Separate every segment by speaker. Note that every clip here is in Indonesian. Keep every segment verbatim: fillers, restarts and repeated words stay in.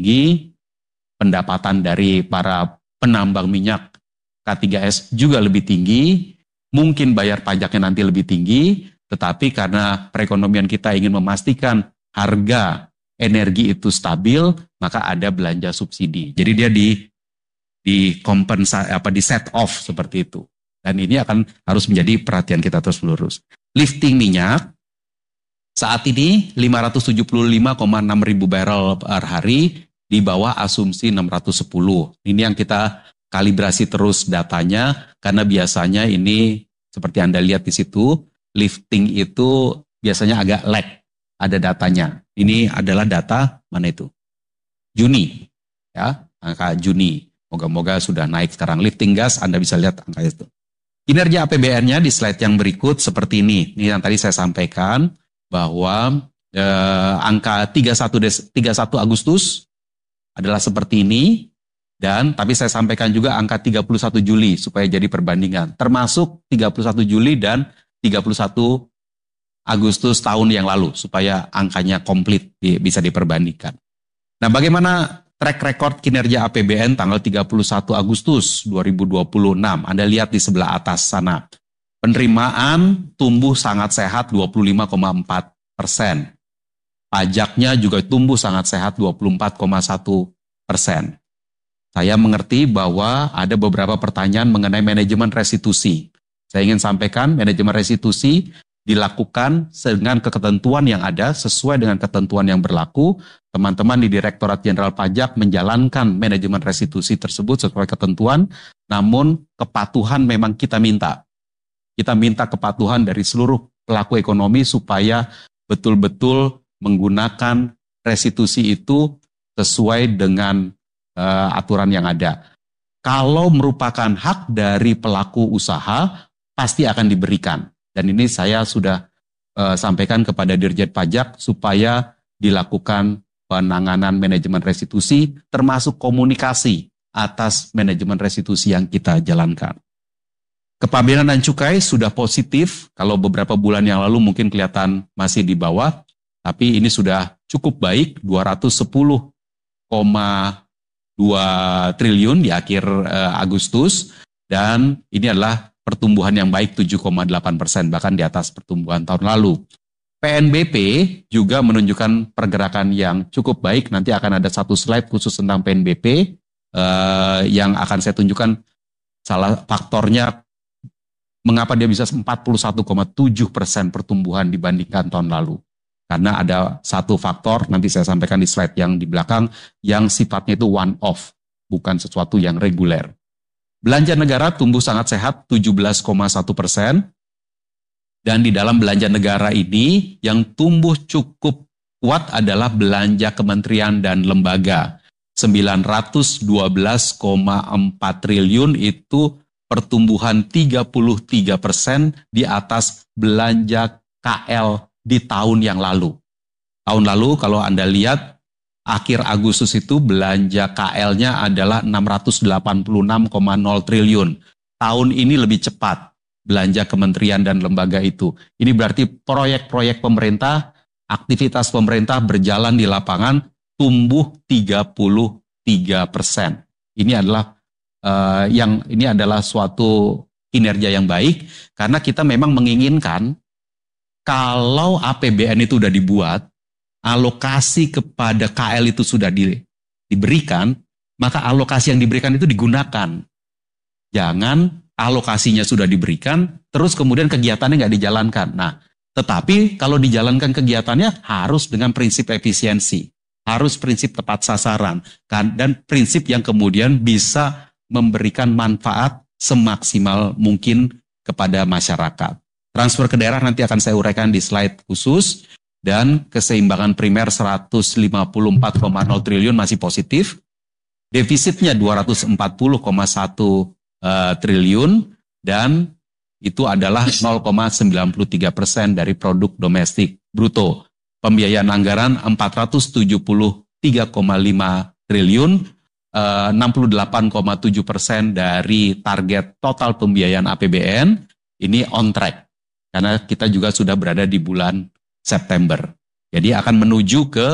Speaker 1: tinggi, pendapatan dari para penambang minyak K tiga S juga lebih tinggi, mungkin bayar pajaknya nanti lebih tinggi, tetapi karena perekonomian kita ingin memastikan harga energi itu stabil, maka ada belanja subsidi. Jadi dia di di kompensa apa di set off seperti itu. Dan ini akan harus menjadi perhatian kita terus-menerus. Lifting minyak saat ini lima ratus tujuh puluh lima koma enam ribu barrel per hari di bawah asumsi enam ratus sepuluh. Ini yang kita kalibrasi terus datanya karena biasanya ini seperti Anda lihat di situ, lifting itu biasanya agak lag, ada datanya. Ini adalah data mana itu? Juni, ya, angka Juni. Moga-moga sudah naik sekarang. Lifting gas Anda bisa lihat angka itu. Kinerja A P B N-nya di slide yang berikut seperti ini. Ini yang tadi saya sampaikan bahwa eh, angka tiga puluh satu Agustus adalah seperti ini. Dan tapi saya sampaikan juga angka tiga puluh satu Juli supaya jadi perbandingan. Termasuk tiga puluh satu Juli dan tiga puluh satu Agustus tahun yang lalu supaya angkanya komplit di, bisa diperbandingkan. Nah, bagaimana track record kinerja A P B N tanggal tiga puluh satu Agustus dua ribu dua puluh enam? Anda lihat di sebelah atas sana. Penerimaan tumbuh sangat sehat dua puluh lima koma empat persen. Pajaknya juga tumbuh sangat sehat dua puluh empat koma satu persen. Saya mengerti bahwa ada beberapa pertanyaan mengenai manajemen restitusi. Saya ingin sampaikan manajemen restitusi dilakukan dengan ketentuan yang ada, sesuai dengan ketentuan yang berlaku. Teman-teman di Direktorat Jenderal Pajak menjalankan manajemen restitusi tersebut sesuai ketentuan, namun kepatuhan memang kita minta. Kita minta kepatuhan dari seluruh pelaku ekonomi supaya betul-betul menggunakan restitusi itu sesuai dengan uh, aturan yang ada. Kalau merupakan hak dari pelaku usaha, pasti akan diberikan. Dan ini saya sudah uh, sampaikan kepada Dirjen Pajak supaya dilakukan penanganan manajemen restitusi, termasuk komunikasi atas manajemen restitusi yang kita jalankan. Kepabeanan dan cukai sudah positif, kalau beberapa bulan yang lalu mungkin kelihatan masih di bawah, tapi ini sudah cukup baik, dua ratus sepuluh koma dua triliun di akhir uh, Agustus, dan ini adalah pertumbuhan yang baik tujuh koma delapan persen, bahkan di atas pertumbuhan tahun lalu. P N B P juga menunjukkan pergerakan yang cukup baik, nanti akan ada satu slide khusus tentang P N B P uh, yang akan saya tunjukkan salah faktornya mengapa dia bisa empat puluh satu koma tujuh persen pertumbuhan dibandingkan tahun lalu. Karena ada satu faktor, nanti saya sampaikan di slide yang di belakang, yang sifatnya itu one off, bukan sesuatu yang reguler. Belanja negara tumbuh sangat sehat, tujuh belas koma satu persen. Dan di dalam belanja negara ini, yang tumbuh cukup kuat adalah belanja kementerian dan lembaga. sembilan ratus dua belas koma empat triliun itu pertumbuhan tiga puluh tiga persen di atas belanja K L di tahun yang lalu. Tahun lalu kalau Anda lihat, akhir Agustus itu belanja K L-nya adalah enam ratus delapan puluh enam koma nol triliun. Tahun ini lebih cepat belanja kementerian dan lembaga itu. Ini berarti proyek-proyek pemerintah, aktivitas pemerintah berjalan di lapangan tumbuh tiga puluh tiga persen. Ini adalah uh, yang ini adalah suatu kinerja yang baik karena kita memang menginginkan kalau A P B N itu sudah dibuat, alokasi kepada K L itu sudah di, diberikan, maka alokasi yang diberikan itu digunakan. Jangan alokasinya sudah diberikan, terus kemudian kegiatannya nggak dijalankan. Nah, tetapi kalau dijalankan kegiatannya harus dengan prinsip efisiensi, harus prinsip tepat sasaran, kan, dan prinsip yang kemudian bisa memberikan manfaat semaksimal mungkin kepada masyarakat. Transfer ke daerah nanti akan saya uraikan di slide khusus, dan keseimbangan primer seratus lima puluh empat koma nol triliun masih positif, defisitnya dua ratus empat puluh koma satu uh, triliun, dan itu adalah nol koma sembilan tiga persen dari produk domestik bruto. Pembiayaan anggaran empat ratus tujuh puluh tiga koma lima triliun, uh, enam puluh delapan koma tujuh persen dari target total pembiayaan A P B N, ini on track. Karena kita juga sudah berada di bulan September. Jadi akan menuju ke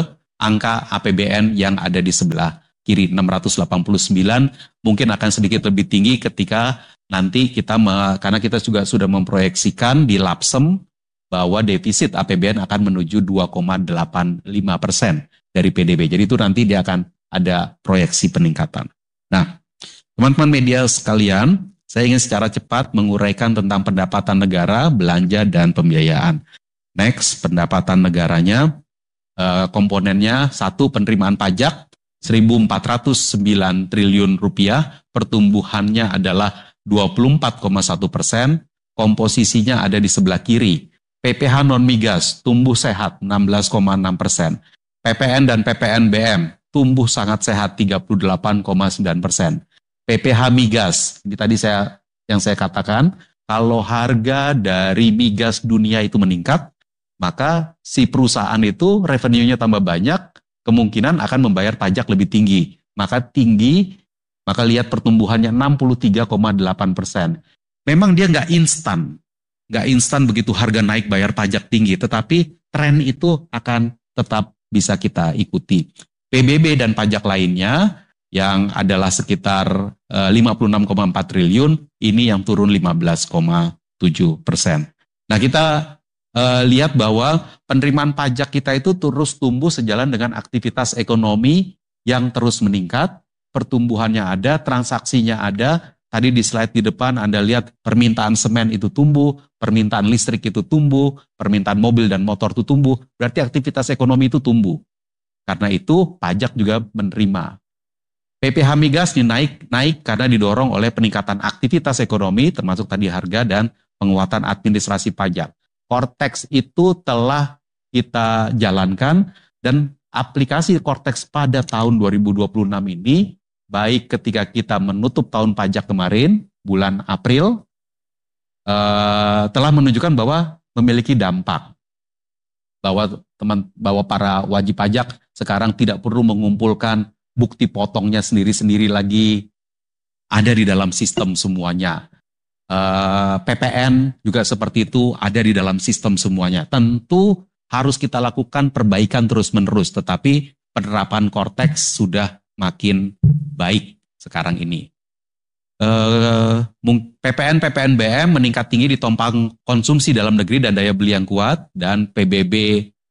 Speaker 1: angka A P B N yang ada di sebelah kiri enam ratus delapan puluh sembilan, mungkin akan sedikit lebih tinggi ketika nanti kita, me, karena kita juga sudah memproyeksikan di Lapsem bahwa defisit A P B N akan menuju dua koma delapan lima persen dari P D B. Jadi itu nanti dia akan ada proyeksi peningkatan. Nah, teman-teman media sekalian, saya ingin secara cepat menguraikan tentang pendapatan negara, belanja, dan pembiayaan. Next, pendapatan negaranya, eh, komponennya satu, penerimaan pajak seribu empat ratus sembilan triliun rupiah, pertumbuhannya adalah dua puluh empat koma satu persen, komposisinya ada di sebelah kiri. P P H non-migas tumbuh sehat enam belas koma enam persen, P P N dan P P N B M tumbuh sangat sehat tiga puluh delapan koma sembilan persen. P P H migas, ini tadi saya yang saya katakan, kalau harga dari migas dunia itu meningkat, maka si perusahaan itu revenue-nya tambah banyak, kemungkinan akan membayar pajak lebih tinggi. Maka tinggi, maka lihat pertumbuhannya enam puluh tiga koma delapan persen. Memang dia nggak instan, nggak instan begitu harga naik bayar pajak tinggi, tetapi tren itu akan tetap bisa kita ikuti. P B B dan pajak lainnya yang adalah sekitar uh, lima puluh enam koma empat triliun, ini yang turun lima belas koma tujuh persen. Nah, kita uh, lihat bahwa penerimaan pajak kita itu terus tumbuh sejalan dengan aktivitas ekonomi yang terus meningkat, pertumbuhannya ada, transaksinya ada. Tadi di slide di depan Anda lihat permintaan semen itu tumbuh, permintaan listrik itu tumbuh, permintaan mobil dan motor itu tumbuh, berarti aktivitas ekonomi itu tumbuh. Karena itu pajak juga menerima. P P H migas ini naik, naik karena didorong oleh peningkatan aktivitas ekonomi, termasuk tadi harga dan penguatan administrasi pajak. Cortex itu telah kita jalankan dan aplikasi Cortex pada tahun dua ribu dua puluh enam ini, baik ketika kita menutup tahun pajak kemarin, bulan April, eh, telah menunjukkan bahwa memiliki dampak. Bahwa teman, bahwa para wajib pajak sekarang tidak perlu mengumpulkan bukti potongnya sendiri-sendiri lagi, ada di dalam sistem semuanya. Uh, P P N juga seperti itu, ada di dalam sistem semuanya. Tentu harus kita lakukan perbaikan terus-menerus, tetapi penerapan Cortex sudah makin baik sekarang ini. Uh, P P N P P N B M meningkat tinggi ditopang konsumsi dalam negeri dan daya beli yang kuat, dan P B B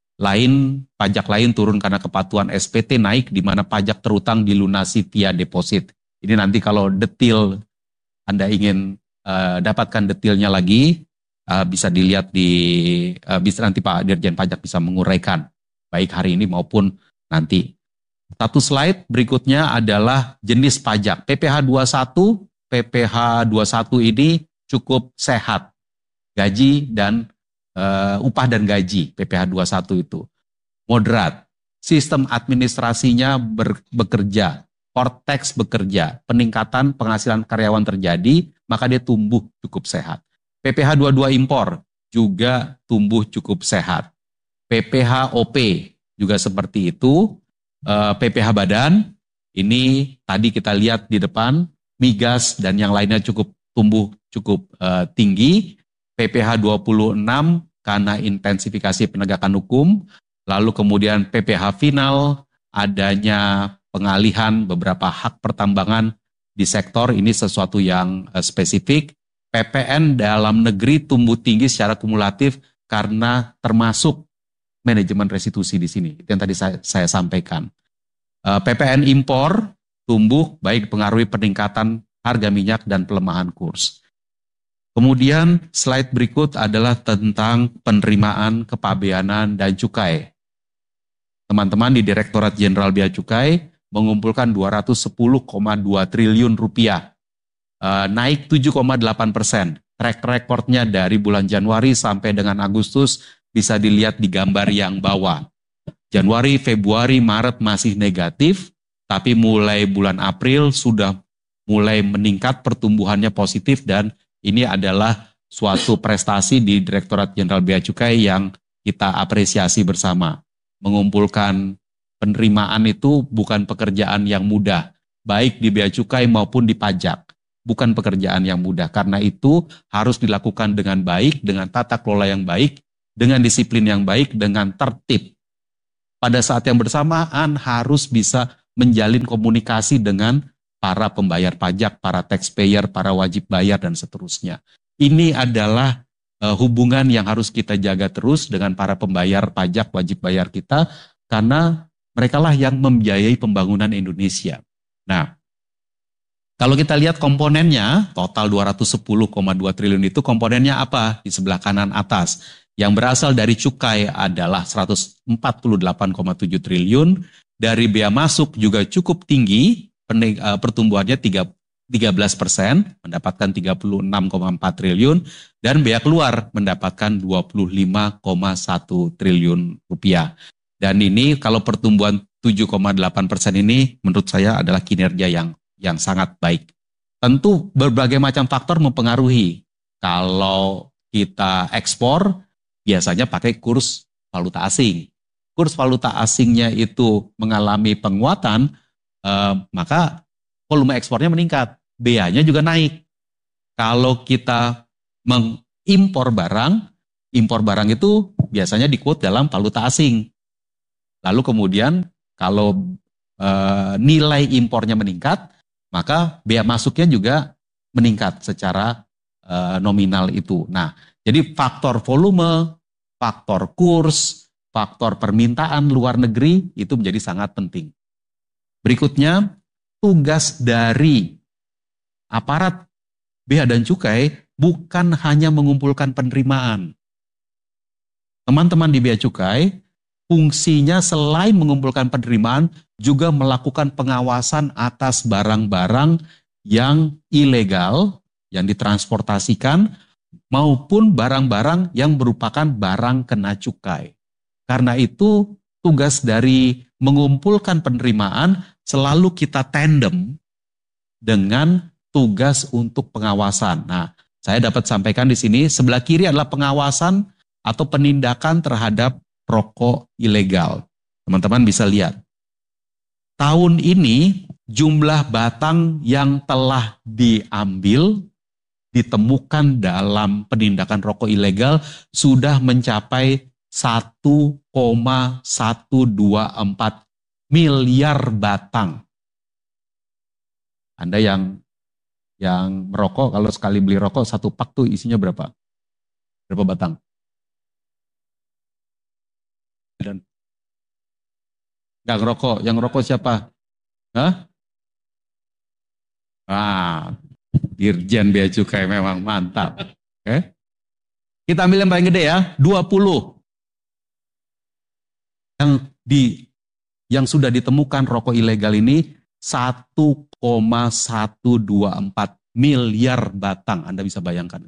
Speaker 1: lain, pajak lain turun karena kepatuhan S P T naik, di mana pajak terutang dilunasi via deposit. Ini nanti kalau detail Anda ingin uh, dapatkan detailnya lagi, uh, bisa dilihat di, uh, bisa nanti Pak Dirjen Pajak bisa menguraikan, baik hari ini maupun nanti. Satu slide berikutnya adalah jenis pajak. P P H dua puluh satu, P P H dua puluh satu ini cukup sehat. Gaji dan Uh, upah dan gaji P P H dua puluh satu itu moderat, sistem administrasinya ber, bekerja, Cortex bekerja, peningkatan penghasilan karyawan terjadi, maka dia tumbuh cukup sehat. P P H dua puluh dua impor juga tumbuh cukup sehat. P P H O P juga seperti itu. uh, P P H badan ini tadi kita lihat di depan, migas dan yang lainnya cukup tumbuh cukup uh, tinggi. P P H dua puluh enam karena intensifikasi penegakan hukum, lalu kemudian P P H final adanya pengalihan beberapa hak pertambangan di sektor, ini sesuatu yang uh, spesifik. P P N dalam negeri tumbuh tinggi secara kumulatif karena termasuk manajemen restitusi di sini, itu yang tadi saya, saya sampaikan. Uh, P P N impor tumbuh baik pengaruhi peningkatan harga minyak dan pelemahan kurs. Kemudian slide berikut adalah tentang penerimaan kepabeanan dan cukai. Teman-teman di Direktorat Jenderal Bea Cukai mengumpulkan dua ratus sepuluh koma dua triliun rupiah, e, naik tujuh koma delapan persen. Track recordnya dari bulan Januari sampai dengan Agustus bisa dilihat di gambar yang bawah. Januari, Februari, Maret masih negatif, tapi mulai bulan April sudah mulai meningkat, pertumbuhannya positif, dan ini adalah suatu prestasi di Direktorat Jenderal Bea Cukai yang kita apresiasi bersama. Mengumpulkan penerimaan itu bukan pekerjaan yang mudah, baik di Bea Cukai maupun di pajak. Bukan pekerjaan yang mudah, karena itu harus dilakukan dengan baik, dengan tata kelola yang baik, dengan disiplin yang baik, dengan tertib. pada saat yang bersamaan harus bisa menjalin komunikasi dengan para pembayar pajak, para taxpayer, para wajib bayar, dan seterusnya. Ini adalah uh, hubungan yang harus kita jaga terus dengan para pembayar pajak, wajib bayar kita, karena merekalah yang membiayai pembangunan Indonesia. Nah, kalau kita lihat komponennya, total dua ratus sepuluh koma dua triliun itu komponennya apa? Di sebelah kanan atas. Yang berasal dari cukai adalah seratus empat puluh delapan koma tujuh triliun, dari bea masuk juga cukup tinggi, pertumbuhannya tiga belas persen, mendapatkan tiga puluh enam koma empat triliun, dan bea keluar mendapatkan dua puluh lima koma satu triliun rupiah. Dan ini kalau pertumbuhan tujuh koma delapan persen ini menurut saya adalah kinerja yang yang sangat baik. Tentu berbagai macam faktor mempengaruhi. Kalau kita ekspor, biasanya pakai kurs valuta asing. Kurs valuta asingnya itu mengalami penguatan, eh, maka volume ekspornya meningkat. Beanya juga naik. Kalau kita mengimpor barang, impor barang itu biasanya di-quote dalam valuta asing. Lalu kemudian kalau eh, nilai impornya meningkat, maka bea masuknya juga meningkat secara uh, nominal itu. Nah, jadi faktor volume, faktor kurs, faktor permintaan luar negeri itu menjadi sangat penting. Berikutnya, tugas dari aparat bea dan cukai bukan hanya mengumpulkan penerimaan. Teman-teman di bea cukai, fungsinya selain mengumpulkan penerimaan, juga melakukan pengawasan atas barang-barang yang ilegal, yang ditransportasikan, maupun barang-barang yang merupakan barang kena cukai. Karena itu, tugas dari mengumpulkan penerimaan selalu kita tandem dengan tugas untuk pengawasan. Nah, saya dapat sampaikan di sini, sebelah kiri adalah pengawasan atau penindakan terhadap rokok ilegal. Teman-teman bisa lihat. Tahun ini jumlah batang yang telah diambil, ditemukan dalam penindakan rokok ilegal sudah mencapai satu koma satu dua empat miliar batang. Anda yang yang merokok, kalau sekali beli rokok, satu pak tuh isinya berapa? Berapa batang? Dan nggak ngerokok, yang ngerokok siapa? Hah? Ah, Dirjen Bea Cukai memang mantap. Oke. Kita ambil yang paling gede ya, dua puluh. Yang di yang sudah ditemukan rokok ilegal ini satu koma satu dua empat miliar batang. Anda bisa bayangkan.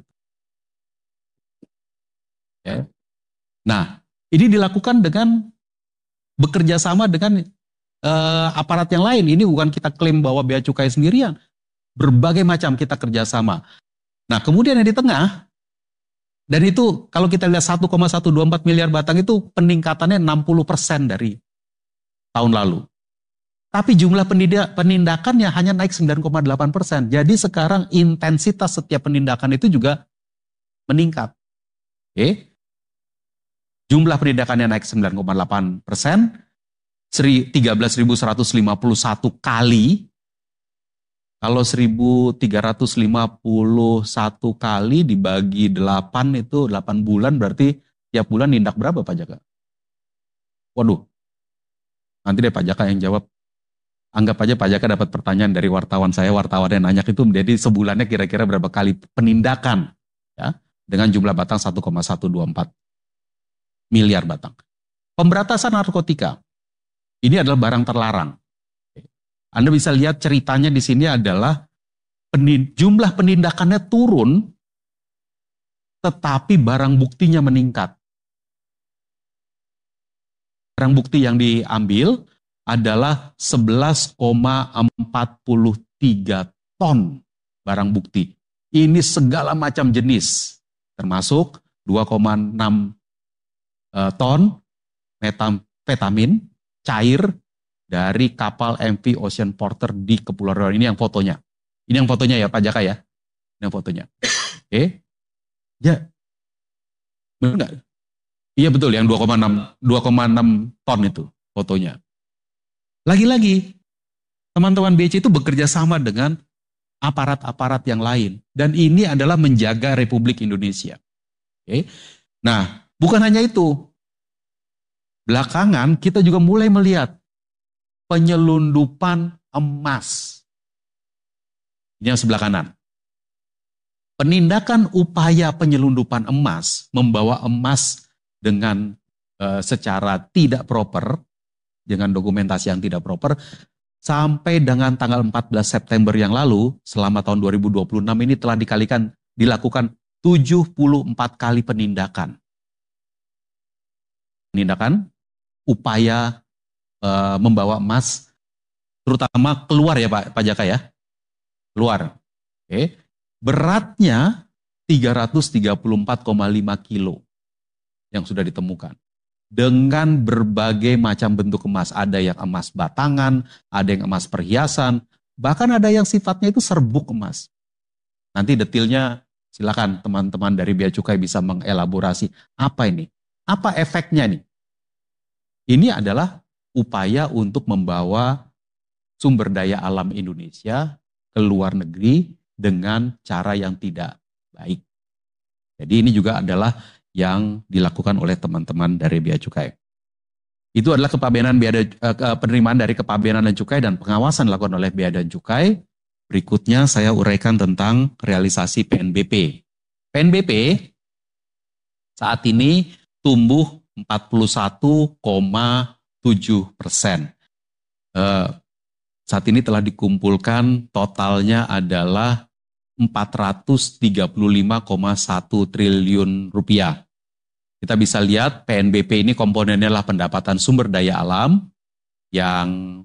Speaker 1: Oke. Nah, ini dilakukan dengan bekerja sama dengan uh, aparat yang lain. Ini bukan kita klaim bahwa bea cukai sendirian. Berbagai macam kita kerjasama. Nah, kemudian yang di tengah, dan itu kalau kita lihat satu koma satu dua empat miliar batang itu peningkatannya enam puluh persen dari tahun lalu. Tapi jumlah penindakannya hanya naik sembilan koma delapan persen. Jadi sekarang intensitas setiap penindakan itu juga meningkat. Oke. Jumlah penindakannya naik sembilan koma delapan persen, tiga belas ribu seratus lima puluh satu kali. Kalau seribu tiga ratus lima puluh satu kali dibagi delapan itu delapan bulan, berarti tiap bulan nindak berapa Pak Jaka? Waduh, nanti deh Pak Jaka yang jawab. Anggap aja Pak Jaka dapat pertanyaan dari wartawan saya, wartawan yang nanya itu menjadi sebulannya kira-kira berapa kali penindakan, ya, dengan jumlah batang satu koma satu dua empat miliar batang. Pemberantasan narkotika, ini adalah barang terlarang. Anda bisa lihat ceritanya di sini adalah penin, jumlah penindakannya turun, tetapi barang buktinya meningkat. Barang bukti yang diambil adalah sebelas koma empat tiga ton barang bukti. Ini segala macam jenis, termasuk dua koma enam ton metamfetamin cair dari kapal M V Ocean Porter di Kepulauan Riau. Ini yang fotonya. Ini yang fotonya ya Pak Jaka ya. Ini yang fotonya. Oke. Okay. Ya. Benar nggak? Iya betul yang dua koma enam ton itu. fotonya. Lagi-lagi, teman-teman B C itu bekerja sama dengan aparat-aparat yang lain. Dan ini adalah menjaga Republik Indonesia. Oke. Nah, bukan hanya itu. Belakangan kita juga mulai melihat penyelundupan emas. Ini yang sebelah kanan. Penindakan upaya penyelundupan emas, membawa emas dengan e, secara tidak proper, dengan dokumentasi yang tidak proper, sampai dengan tanggal empat belas September yang lalu, selama tahun dua ribu dua puluh enam ini telah dikalikan, dilakukan tujuh puluh empat kali penindakan. Penindakan upaya e, membawa emas, terutama keluar ya Pak, Pak Jaka ya, keluar. Oke. Beratnya tiga ratus tiga puluh empat koma lima kilo yang sudah ditemukan. Dengan berbagai macam bentuk emas. Ada yang emas batangan, ada yang emas perhiasan, bahkan ada yang sifatnya itu serbuk emas. Nanti detailnya silakan teman-teman dari Bea Cukai bisa mengelaborasi apa ini. Apa efeknya nih? Ini adalah upaya untuk membawa sumber daya alam Indonesia ke luar negeri dengan cara yang tidak baik. Jadi ini juga adalah yang dilakukan oleh teman-teman dari Bea Cukai. Itu adalah kepabeanan bea dan, eh, penerimaan dari kepabeanan dan cukai dan pengawasan dilakukan oleh Bea dan Cukai. Berikutnya saya uraikan tentang realisasi P N B P. P N B P saat ini tumbuh empat puluh satu koma tujuh persen. Eh, saat ini telah dikumpulkan totalnya adalah empat ratus tiga puluh lima koma satu triliun rupiah. Kita bisa lihat P N B P ini komponennya adalah pendapatan sumber daya alam yang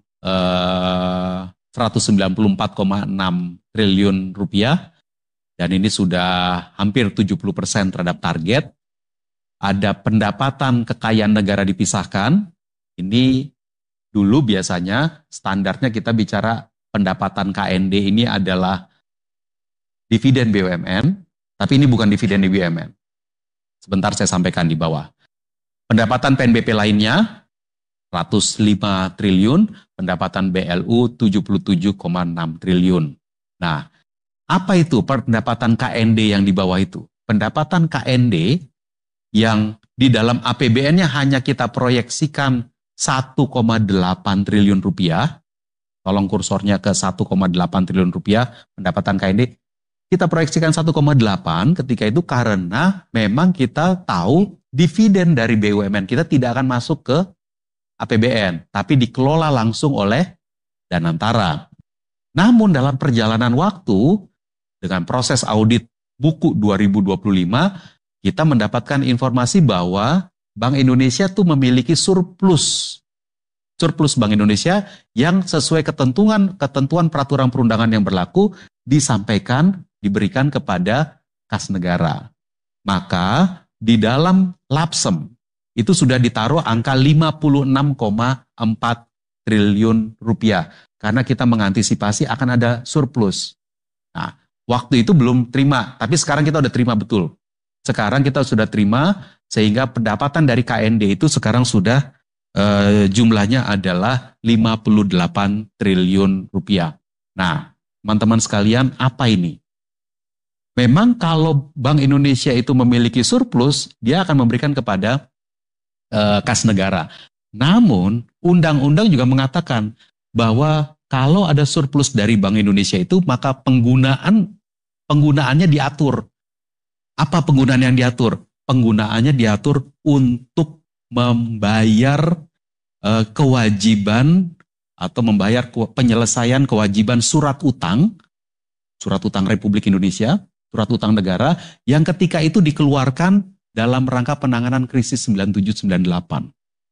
Speaker 1: eh, seratus sembilan puluh empat koma enam triliun rupiah dan ini sudah hampir tujuh puluh persen terhadap target. Ada pendapatan kekayaan negara dipisahkan. Ini dulu biasanya standarnya kita bicara pendapatan K N D ini adalah dividen B U M N, tapi ini bukan dividen B U M N. Sebentar saya sampaikan di bawah. Pendapatan P N B P lainnya seratus lima triliun, pendapatan B L U tujuh puluh tujuh koma enam triliun. Nah, apa itu pendapatan K N D yang di bawah itu? Pendapatan K N D yang di dalam A P B N-nya hanya kita proyeksikan satu koma delapan triliun rupiah, tolong kursornya ke satu koma delapan triliun rupiah pendapatan K N D, kita proyeksikan satu koma delapan ketika itu karena memang kita tahu dividen dari B U M N kita tidak akan masuk ke A P B N, tapi dikelola langsung oleh Danantara. Namun dalam perjalanan waktu, dengan proses audit buku dua ribu dua puluh lima, kita mendapatkan informasi bahwa Bank Indonesia tuh memiliki surplus. Surplus Bank Indonesia yang sesuai ketentuan ketentuan peraturan perundangan yang berlaku disampaikan, diberikan kepada kas negara. Maka di dalam lapsem itu sudah ditaruh angka lima puluh enam koma empat triliun rupiah. Karena kita mengantisipasi akan ada surplus. Nah, waktu itu belum terima, tapi sekarang kita udah terima betul. Sekarang kita sudah terima sehingga pendapatan dari K N D itu sekarang sudah eh, jumlahnya adalah lima puluh delapan triliun rupiah. Nah, teman-teman sekalian, apa ini? Memang kalau Bank Indonesia itu memiliki surplus, dia akan memberikan kepada eh, kas negara. Namun, undang-undang juga mengatakan bahwa kalau ada surplus dari Bank Indonesia itu, maka penggunaan penggunaannya diatur. Apa penggunaan yang diatur? Penggunaannya diatur untuk membayar eh, kewajiban atau membayar penyelesaian kewajiban surat utang, surat utang Republik Indonesia, surat utang negara, yang ketika itu dikeluarkan dalam rangka penanganan krisis sembilan tujuh sembilan delapan.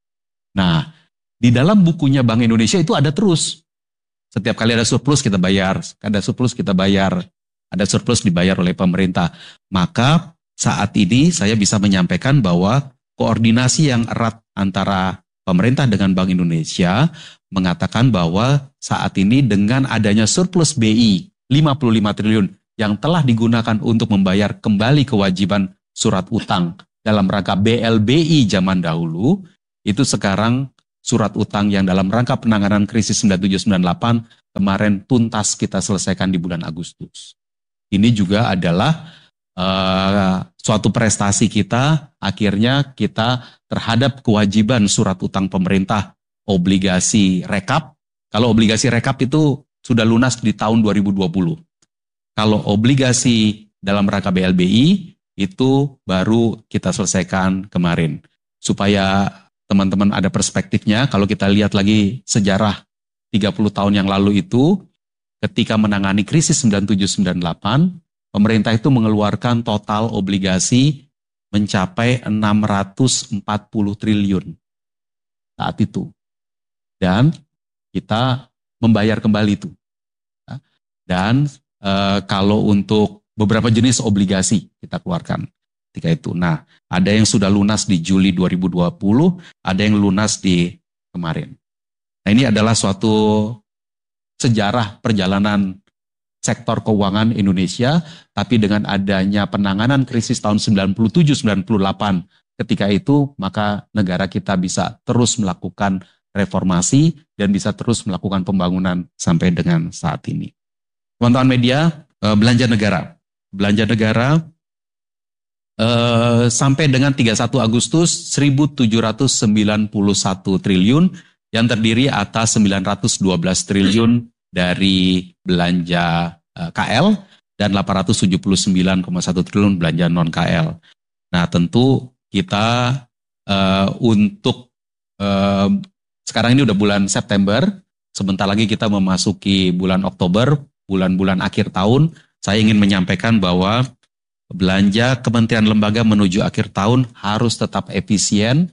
Speaker 1: Nah, di dalam bukunya Bank Indonesia itu ada terus. Setiap kali ada surplus kita bayar, ada surplus kita bayar, ada surplus dibayar oleh pemerintah. Maka saat ini saya bisa menyampaikan bahwa koordinasi yang erat antara pemerintah dengan Bank Indonesia mengatakan bahwa saat ini dengan adanya surplus B I lima puluh lima triliun yang telah digunakan untuk membayar kembali kewajiban surat utang dalam rangka B L B I zaman dahulu, itu sekarang surat utang yang dalam rangka penanganan krisis sembilan tujuh sembilan delapan kemarin tuntas kita selesaikan di bulan Agustus. Ini juga adalah uh, suatu prestasi kita, akhirnya kita terhadap kewajiban surat utang pemerintah obligasi rekap. Kalau obligasi rekap itu sudah lunas di tahun dua ribu dua puluh. Kalau obligasi dalam rangka B L B I itu baru kita selesaikan kemarin. Supaya teman-teman ada perspektifnya, kalau kita lihat lagi sejarah tiga puluh tahun yang lalu itu, ketika menangani krisis sembilan tujuh sembilan delapan, pemerintah itu mengeluarkan total obligasi mencapai enam ratus empat puluh triliun saat itu. Dan kita membayar kembali itu. Dan e, kalau untuk beberapa jenis obligasi kita keluarkan ketika itu. Nah, ada yang sudah lunas di Juli dua ribu dua puluh, ada yang lunas di kemarin. Nah, ini adalah suatu sejarah perjalanan sektor keuangan Indonesia, tapi dengan adanya penanganan krisis tahun sembilan puluh tujuh sembilan puluh delapan ketika itu, maka negara kita bisa terus melakukan reformasi dan bisa terus melakukan pembangunan sampai dengan saat ini. Teman-teman media, belanja negara. Belanja negara eh, sampai dengan tiga puluh satu Agustus seribu tujuh ratus sembilan puluh satu triliun yang terdiri atas sembilan ratus dua belas triliun dari belanja eh, K L dan delapan ratus tujuh puluh sembilan koma satu triliun belanja non K L. Nah, tentu kita eh, untuk eh, sekarang ini udah bulan September, sebentar lagi kita memasuki bulan Oktober, bulan-bulan akhir tahun. Saya ingin menyampaikan bahwa belanja kementerian lembaga menuju akhir tahun harus tetap efisien,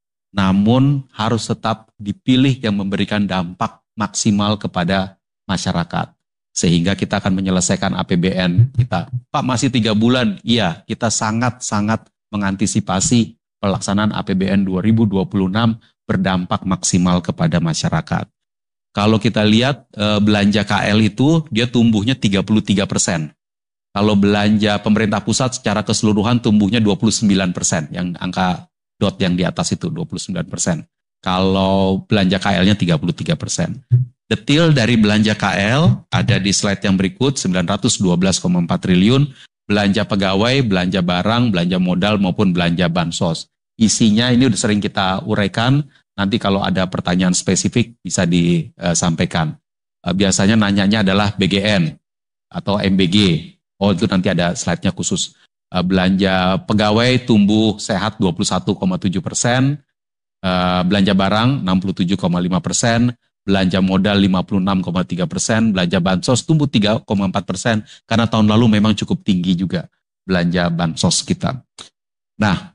Speaker 1: namun harus tetap dipilih yang memberikan dampak maksimal kepada masyarakat. Sehingga kita akan menyelesaikan A P B N kita. Pak, masih tiga bulan. Iya, kita sangat-sangat mengantisipasi pelaksanaan A P B N dua ribu dua puluh enam berdampak maksimal kepada masyarakat. Kalau kita lihat e, belanja K L itu dia tumbuhnya tiga puluh tiga persen. Kalau belanja pemerintah pusat secara keseluruhan tumbuhnya dua puluh sembilan persen. Yang angka dot yang di atas itu dua puluh sembilan persen. Kalau belanja K L-nya tiga puluh tiga persen. Detil dari belanja K L ada di slide yang berikut, sembilan ratus dua belas koma empat triliun. Belanja pegawai, belanja barang, belanja modal maupun belanja bansos. Isinya ini udah sering kita uraikan. Nanti kalau ada pertanyaan spesifik bisa disampaikan. Biasanya nanyanya adalah B G N atau M B G. Oh, itu nanti ada slide-nya khusus. Belanja pegawai tumbuh sehat dua puluh satu koma tujuh persen. Belanja barang enam puluh tujuh koma lima persen. Belanja modal lima puluh enam koma tiga persen. Belanja bansos tumbuh tiga koma empat persen. Karena tahun lalu memang cukup tinggi juga belanja bansos kita. Nah,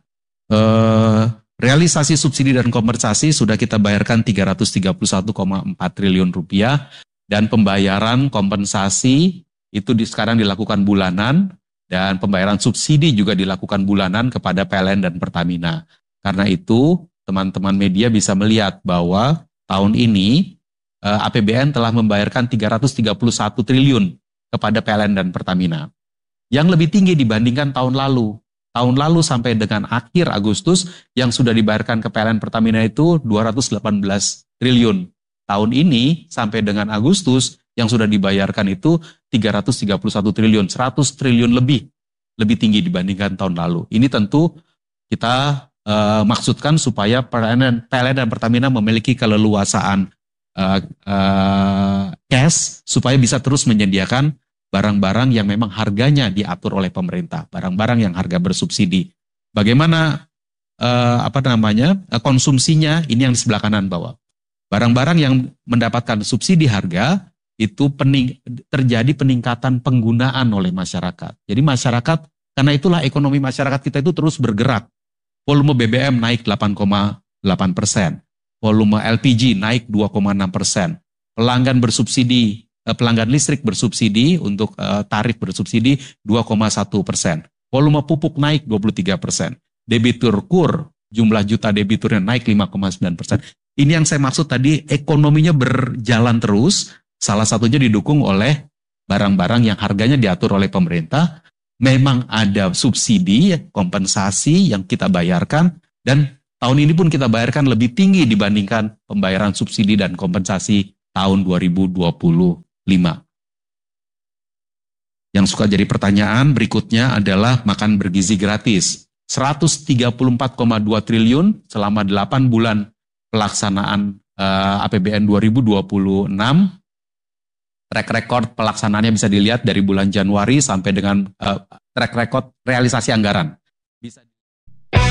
Speaker 1: eh, realisasi subsidi dan kompensasi sudah kita bayarkan tiga ratus tiga puluh satu koma empat triliun rupiah dan pembayaran kompensasi itu di, sekarang dilakukan bulanan dan pembayaran subsidi juga dilakukan bulanan kepada P L N dan Pertamina. Karena itu teman-teman media bisa melihat bahwa tahun ini eh, A P B N telah membayarkan tiga ratus tiga puluh satu triliun kepada P L N dan Pertamina. Yang lebih tinggi dibandingkan tahun lalu. Tahun lalu sampai dengan akhir Agustus yang sudah dibayarkan ke P L N Pertamina itu dua ratus delapan belas triliun. Tahun ini sampai dengan Agustus yang sudah dibayarkan itu tiga ratus tiga puluh satu triliun, seratus triliun lebih, lebih tinggi dibandingkan tahun lalu. Ini tentu kita uh, maksudkan supaya P L N, P L N dan Pertamina memiliki keleluasaan uh, uh, cash supaya bisa terus menyediakan barang-barang yang memang harganya diatur oleh pemerintah, barang-barang yang harga bersubsidi. Bagaimana eh, apa namanya eh, konsumsinya? Ini yang di sebelah kanan bawah. Barang-barang yang mendapatkan subsidi harga itu pening, terjadi peningkatan penggunaan oleh masyarakat. Jadi masyarakat, karena itulah ekonomi masyarakat kita itu terus bergerak. Volume B B M naik delapan koma delapan persen, volume L P G naik dua koma enam persen, pelanggan bersubsidi pelanggan listrik bersubsidi untuk uh, tarif bersubsidi dua koma satu persen. Volume pupuk naik dua puluh tiga persen. Debitur kur, jumlah juta debiturnya naik lima koma sembilan persen. Ini yang saya maksud tadi, ekonominya berjalan terus, salah satunya didukung oleh barang-barang yang harganya diatur oleh pemerintah. Memang ada subsidi, kompensasi yang kita bayarkan, dan tahun ini pun kita bayarkan lebih tinggi dibandingkan pembayaran subsidi dan kompensasi tahun dua ribu dua puluh lima. Yang suka jadi pertanyaan berikutnya adalah makan bergizi gratis. seratus tiga puluh empat koma dua triliun selama delapan bulan pelaksanaan uh, A P B N dua ribu dua puluh enam. Track record pelaksanaannya bisa dilihat dari bulan Januari sampai dengan uh, track record realisasi anggaran. Bisa